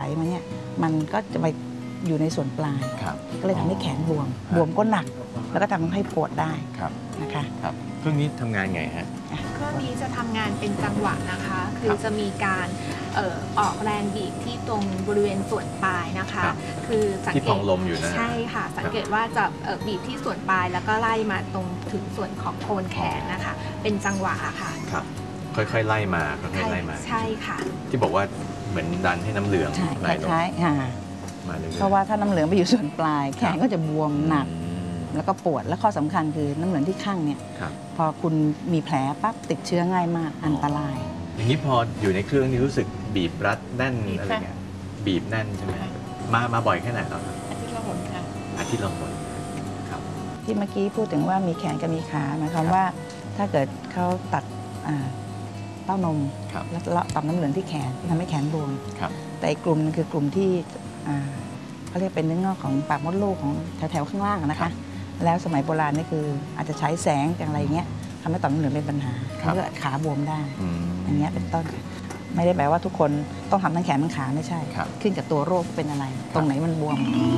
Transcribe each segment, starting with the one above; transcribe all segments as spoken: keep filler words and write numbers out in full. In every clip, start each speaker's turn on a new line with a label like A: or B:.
A: มาเนี่ยมันก็จะไปอยู่ในส่วนปลายก็เลยทำให้แขนบวมบวมก็หนักแล้วก็ทำให้ปวดได้นะคะ
B: ครับเครื่องนี้ทำงานไงฮะ
C: เครื่องนี้จะทำงานเป็นจังหวะนะคะคือจะมีการเอ่อออกแรงบีบที่ตรงบริเวณส่วนปลายนะคะคือสังเกต
B: ที่พองลมอยู่นะ
C: ใช่ค่ะสังเกตว่าจะบีบที่ส่วนปลายแล้วก็ไล่มาตรงถึงส่วนของโคนแขนนะคะเป็นจังหวะค่ะ
B: ครับค่อยๆไล่มาค่อยๆไล่มา
C: ใช่ค่ะ
B: ที่บอกว่าเหมือนดันให้น้ำเหลือง
A: ไหลลง
B: มาเรื่อยๆ
A: เพราะว่าถ้าน้ำเหลืองไปอยู่ส่วนปลายแขนก็จะบวมหนักแล้วก็ปวดและข้อสำคัญคือน้ำเหลืองที่ข้างเนี่ยพอคุณมีแผลปั๊บติดเชื้อง่ายมากอันตราย
B: อย่างนี้พออยู่ในเครื่องนี่รู้สึกบีบรัดแน่นอะไรเงี้ยบีบแน่นใช่ไหมมามาบ่อยแค่ไหนครับ
C: อาทิตย์ละหนค่ะ
B: อาทิตย์ละหนครับ
A: ที่เมื่อกี้พูดถึงว่ามีแขนกับมีขาหมายความว่าถ้าเกิดเขาตัดเต้านมแล้วต่อมน้ำเหลืองที่แขนทำให้แขนบวมแต่อีกกลุ่มนึงคือกลุ่มที่เขาเรียกเป็นเนื้องอกของปากมดลูกของแถวๆข้างล่างนะคะแล้วสมัยโบราณนี่คืออาจจะใช้แสงอย่างไรเงี้ยทำให้ต่อมน้ำเหลืองเป็นปัญหาแล้วก็ขาบวมได้อย่างเงี้ยเป็นต้นไม่ได้แปลว่าทุกคนต้องทำทั้งแขนทั้งขาไม่ใช่ขึ้นกับตัวโรคเป็นอะไรตรงไหนมันบวม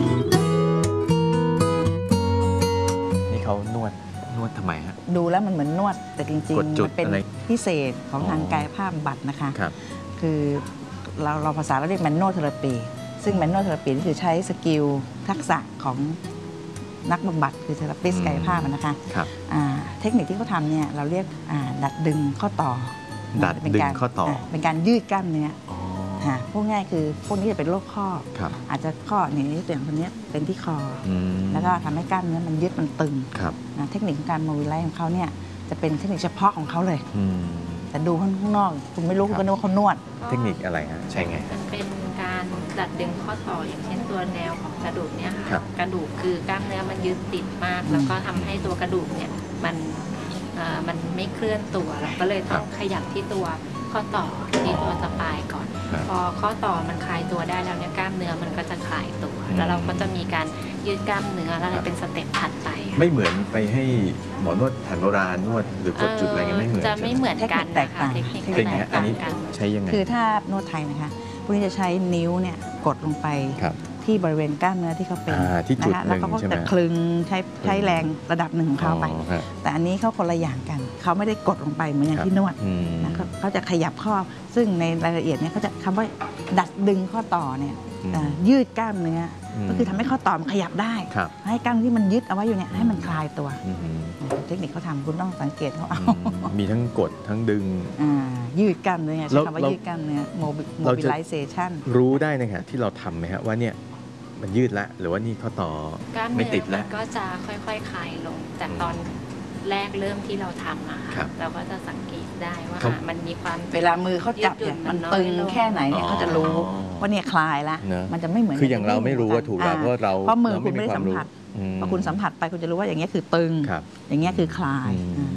B: นี่เขานวดนวดทำไมฮะ
A: ดูแล้วมันเหมือนนวดแต่จริงๆมันเป็นพิเศษของทางกายภาพบำบัดนะคะคือเราเราภาษาเราเรียกแมนนวลเทอราปีซึ่งแมนนวลเทอราปีนี่คือใช้สกิลทักษะของนักบำบัดคือเทอราปิสต์กายภาพนะคะเทคนิคที่เขาทำเนี่ยเราเรียกดัดดึงข้อต่อ
B: ดัดดึงข้อต่อ
A: เป็นการยืดกล้ามเนื้อพวกง่ายคือพวกนี้จะเป็นโรคข้ออาจจะข้อนี้ตัวอย่างคนนี้เป็นที่คอแล้วก็ทำให้กล้ามเนื้อมันยืดมันตึงเทคนิคของการโมบิลไลซ์ของเขาเนี่ยจะเป็นเทคนิคเฉพาะของเขาเลยแต่ดูข้างนอกคุณไม่รู้คุณก็นึกว่าเขานวด
B: เทคนิคอะไรฮะใช่ไง
C: มันเป็นการดัดดึงข้อต่ออย่างเช่นตัวแนวของกระดูกเนี่ยค่ะกระดูกคือกล้ามเนื้อมันยึดติดมากแล้วก็ทำให้ตัวกระดูกเนี่ยมันมันไม่เคลื่อนตัวเราก็เลยต้องขยับที่ตัวข้อต่อที่ตัวสปายก่อนพอข้อต่อมันคลายตัวได้แล้วเนี่ยกล้ามเนื้อมันก็จะคลายตัวแล้วเราก็จะมีการยืดกล้ามเนื้อแล้วเป็นสเต็ปถัดไป
B: ไม่เหมือนไปให้หมอนวดแผนโบราณนวดหรือกดจุดอะไรเงี้ยไม่เหมือน
C: จะไม่เหมือนกัน
A: แตกต่าง
C: เทคนิค
B: เป็นไงอันนี้ใช้ยังไง
A: คือถ้านวดไทยนะคะพวกนี้จะใช้นิ้วเนี่ยกดลงไปที่บริเวณกล้ามเนื้อที่เขาเป็นนะคะแล้วเขาก็จะคลึงใช้ใช้แรงระดับหนึ่งของเขาไปแต่อันนี้เขาคนละอย่างกันเขาไม่ได้กดลงไปเหมือนอย่างที่นวดนะเขาจะขยับข้อซึ่งในรายละเอียดเนี่ยเขาจะคำว่าดัดดึงข้อต่อเนี่ยยืดกล้ามเนื้อก็คือทำให้ข้อต่อมันขยับได้ให้กล้ามที่มันยึดเอาไว้อยู่เนี่ยให้มันคลายตัวเทคนิคเขาทำคุณต้องสังเกตเขาเอา
B: มีทั้งกดทั้งดึง
A: ยืดกล้ามเนื้อใช้คำว่ายืดกล้ามเนื้อโมบิลไลเซชัน
B: รู้ได้นะฮะที่เราทำไหมฮะว่าเนี่ยมันยืดแล้วหรือว่านี่ข้อต่อไม่ติดแล้ว
C: ก็จะค่อยๆคลายลงจากตอนแรกเริ่มที่เราทำอะค่ะเราก็จะสังเกตได้ว่ามันมีความ
A: เวลามือเขาจับเนี่ยมันตึงแค่ไหนเนี่ยเขาจะรู้ว่าเนี่ยคลายแล้วมันจะไม่เหมือน
B: คืออย่างเราไม่รู้ว่าถูกแล้วเพราะเรา
A: เพราะมือคุณไม่ได้สัมผัสพอคุณสัมผัสไปคุณจะรู้ว่าอย่างเงี้ยคือตึงอย่างเงี้ยคือคลาย